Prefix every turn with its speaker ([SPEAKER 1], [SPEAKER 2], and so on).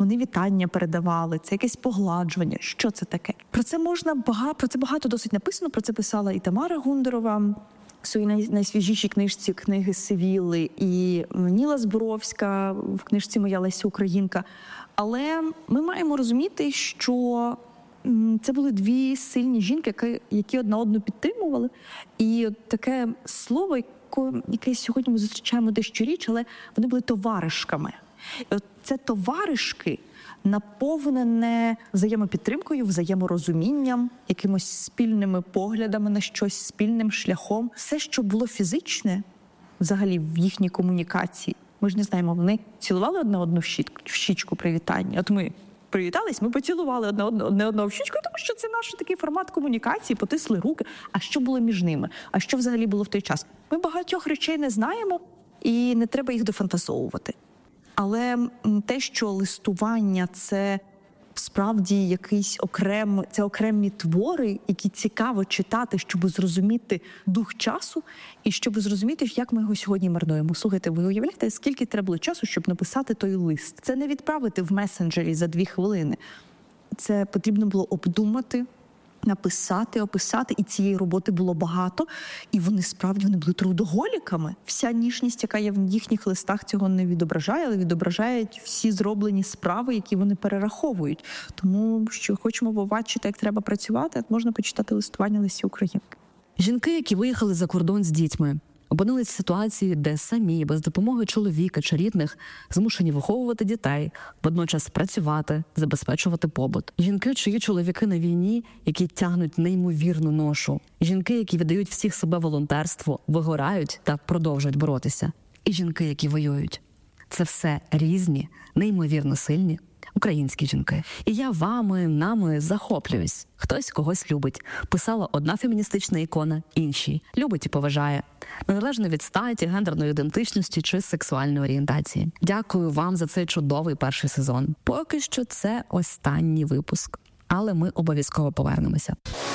[SPEAKER 1] Вони вітання передавали, це якесь погладжування. Що це таке? Про це багато досить написано, про це писала і Тамара Гундерова в своїй найсвіжішій книжці «Книги Сивілли», і Ніла Зборовська в книжці «Моя Леся Українка». Але ми маємо розуміти, що це були дві сильні жінки, які одна одну підтримували. І таке слово, яке сьогодні ми зустрічаємо дещо річ, але вони були товаришками. І от це товаришки, наповнене взаємопідтримкою, взаєморозумінням, якимось спільними поглядами на щось, спільним шляхом. Все, що було фізичне, взагалі, в їхній комунікації. Ми ж не знаємо, вони цілували одне одну в щічку при вітанні. От ми привітались, ми поцілували одне одного в щічку, тому що це наш такий формат комунікації, потисли руки. А що було між ними? А що взагалі було в той час? Ми багатьох речей не знаємо, і не треба їх дофантазовувати. Але те, що листування – це справді це окремі твори, які цікаво читати, щоб зрозуміти дух часу і щоб зрозуміти, як ми його сьогодні марнуємо. Слухайте, ви уявляєте, скільки треба було часу, щоб написати той лист? Це не відправити в месенджері за 2 хвилини. Це потрібно було обдумати, написати, описати, і цієї роботи було багато, і вони були трудоголіками. Вся ніжність, яка є в їхніх листах, цього не відображає, але відображають всі зроблені справи, які вони перераховують. Тому, що хочемо побачити, як треба працювати, можна почитати листування Лесі Українки.
[SPEAKER 2] Жінки, які виїхали за кордон з дітьми, опинились в ситуації, де самі, без допомоги чоловіка чи рідних, змушені виховувати дітей, водночас працювати, забезпечувати побут. Жінки, чиї чоловіки на війні, які тягнуть неймовірну ношу. Жінки, які віддають всіх себе волонтерству, вигорають та продовжують боротися. І жінки, які воюють. Це все різні, неймовірно сильні українські жінки. І я нами захоплююсь. Хтось когось любить. Писала одна феміністична ікона, інші. Любить і поважає. Незалежно від статі, гендерної ідентичності чи сексуальної орієнтації. Дякую вам за цей чудовий перший сезон. Поки що це останній випуск. Але ми обов'язково повернемося.